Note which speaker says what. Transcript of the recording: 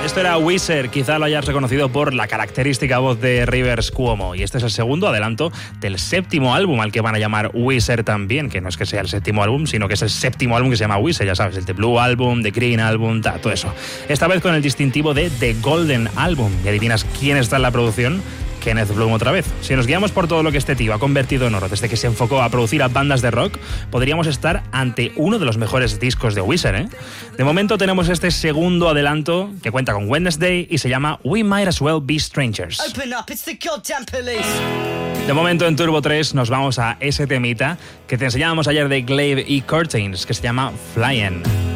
Speaker 1: Esto era Weezer, quizá lo hayas reconocido por la característica voz de Rivers Cuomo. Y este es el segundo adelanto del séptimo álbum al que van a llamar Weezer también, que no es que sea el séptimo álbum, sino que es el séptimo álbum que se llama Weezer, ya sabes, el The Blue Album, The Green Album, todo eso. Esta vez con el distintivo de The Golden Album. ¿Y adivinas quién está en la producción? Kenneth Bloom otra vez. Si nos guiamos por todo lo que este tío ha convertido en oro desde que se enfocó a producir a bandas de rock, podríamos estar ante uno de los mejores discos de Weezer, ¿eh? De momento tenemos este segundo adelanto que cuenta con Wednesday y se llama We Might As Well Be Strangers.
Speaker 2: Open up, it's the goddamn police.
Speaker 1: De momento en Turbo 3 nos vamos a ese temita que te enseñábamos ayer de Glaive y Curtains, que se llama Flyin'.